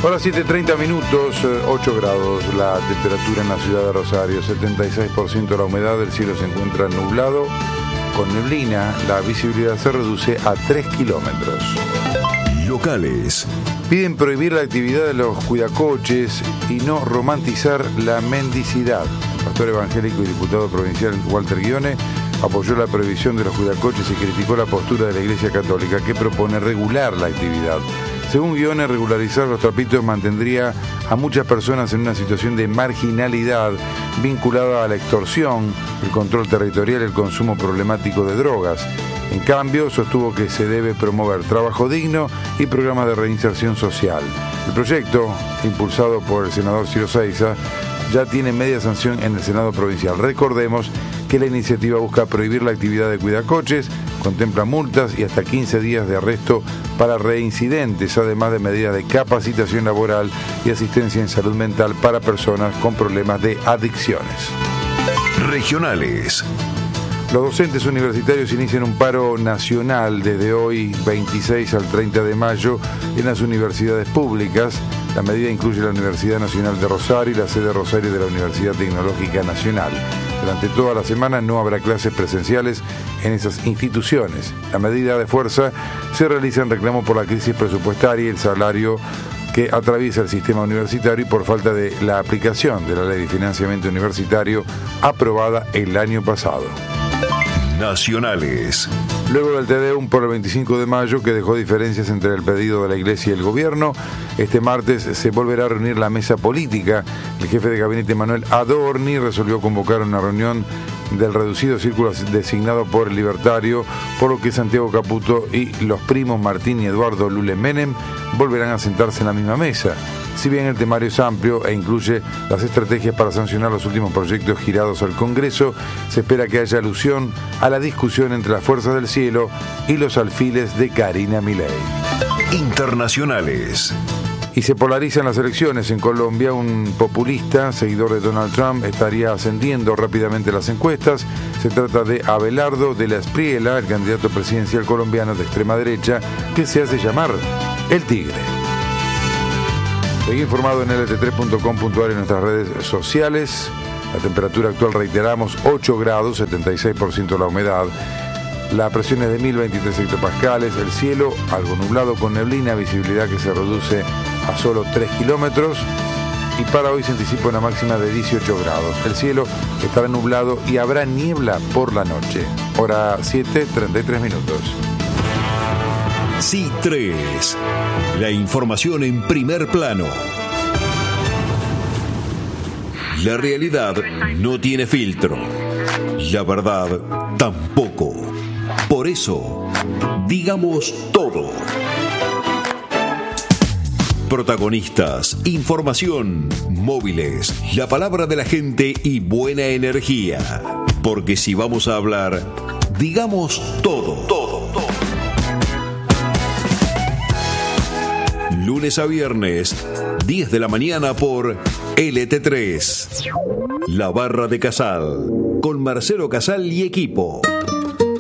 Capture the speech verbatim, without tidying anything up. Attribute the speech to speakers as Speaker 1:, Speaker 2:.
Speaker 1: Ahora siete treinta minutos, ocho grados la temperatura en la ciudad de Rosario, setenta y seis por ciento la humedad, el cielo se encuentra nublado, con neblina, la visibilidad se reduce a tres kilómetros.
Speaker 2: Locales.
Speaker 1: Piden prohibir la actividad de los cuidacoches y no romantizar la mendicidad. El pastor evangélico y diputado provincial Walter Guione apoyó la prohibición de los cuidacoches y criticó la postura de la Iglesia Católica que propone regular la actividad. Según Guione, regularizar los trapitos mantendría a muchas personas en una situación de marginalidad vinculada a la extorsión, el control territorial y el consumo problemático de drogas. En cambio, sostuvo que se debe promover trabajo digno y programas de reinserción social. El proyecto, impulsado por el senador Ciro Seiza, ya tiene media sanción en el Senado provincial. Recordemos que la iniciativa busca prohibir la actividad de cuidacoches, contempla multas y hasta quince días de arresto para reincidentes, además de medidas de capacitación laboral y asistencia en salud mental para personas con problemas de adicciones.
Speaker 2: Regionales.
Speaker 1: Los docentes universitarios inician un paro nacional desde hoy, veintiséis al treinta de mayo, en las universidades públicas. La medida incluye la Universidad Nacional de Rosario y la sede Rosario de la Universidad Tecnológica Nacional. Durante toda la semana no habrá clases presenciales en esas instituciones. La medida de fuerza se realiza en reclamo por la crisis presupuestaria y el salario que atraviesa el sistema universitario y por falta de la aplicación de la Ley de Financiamiento Universitario aprobada el año pasado.
Speaker 2: Nacionales.
Speaker 1: Luego del Te Deum por el veinticinco de mayo, que dejó diferencias entre el pedido de la Iglesia y el gobierno, este martes se volverá a reunir la mesa política. El jefe de gabinete Manuel Adorni resolvió convocar una reunión del reducido círculo designado por el libertario, por lo que Santiago Caputo y los primos Martín y Eduardo Lule Menem volverán a sentarse en la misma mesa. Si bien el temario es amplio e incluye las estrategias para sancionar los últimos proyectos girados al Congreso, se espera que haya alusión a la discusión entre las fuerzas del cielo y los alfiles de Karina Milei.
Speaker 2: Internacionales.
Speaker 1: Y se polarizan las elecciones. En Colombia, un populista, seguidor de Donald Trump, estaría ascendiendo rápidamente las encuestas. Se trata de Abelardo de la Espriella, el candidato presidencial colombiano de extrema derecha, que se hace llamar El Tigre. Seguí informado en L T tres punto com punto a r en nuestras redes sociales. La temperatura actual, reiteramos, ocho grados, setenta y seis por ciento la humedad. La presión es de mil veintitrés hectopascales. El cielo algo nublado con neblina, visibilidad que se reduce a solo tres kilómetros. Y para hoy se anticipa una máxima de dieciocho grados. El cielo estará nublado y habrá niebla por la noche. Hora siete, treinta y tres minutos.
Speaker 2: C I tres. La información en primer plano. La realidad no tiene filtro. La verdad tampoco. Por eso, digamos todo. Protagonistas, información, móviles, la palabra de la gente y buena energía. Porque si vamos a hablar, digamos todo, todo, todo. Lunes a viernes, diez de la mañana por L T tres. La Barra de Casal, con Marcelo Casal y equipo.